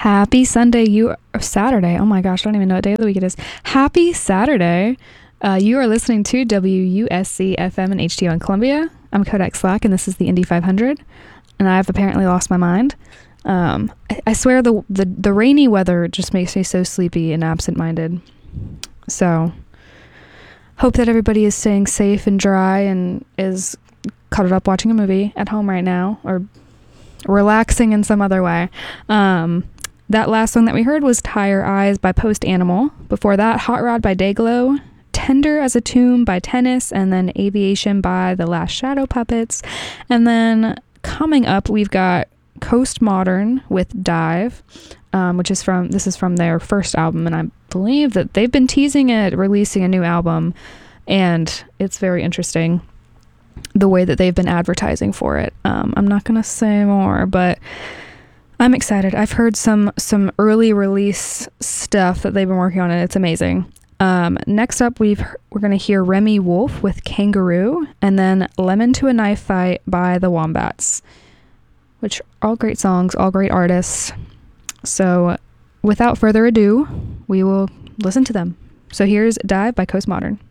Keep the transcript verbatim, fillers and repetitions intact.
Happy Sunday, you or Saturday. Oh my gosh, I don't even know what day of the week it is. Happy Saturday. Uh, you are listening to W U S C F M and H T O in Columbia. I'm Kodak Slack, and this is the Indy five hundred. And I've apparently lost my mind. Um, I, I swear the, the the rainy weather just makes me so sleepy and absent-minded. So, hope that everybody is staying safe and dry and is cuddled up watching a movie at home right now, or relaxing in some other way. Um, that last song that we heard was Tire Eyes by Post Animal. Before that, Hot Rod by Dayglow, Tender as a Tomb by Tennis, and then Aviation by The Last Shadow Puppets. And then coming up, we've got Coast Modern with Dive, um, which is from, this is from their first album, and I believe that they've been teasing it, releasing a new album, and it's very interesting the way that they've been advertising for it. Um, I'm not going to say more, but I'm excited. I've heard some some early release stuff that they've been working on, and it's amazing. Um, next up, we've we're going to hear Remy Wolf with Kangaroo, and then Lemon to a Knife Fight by the Wombats, which are all great songs, all great artists. So without further ado, we will listen to them. So here's Dive by Coast Modern.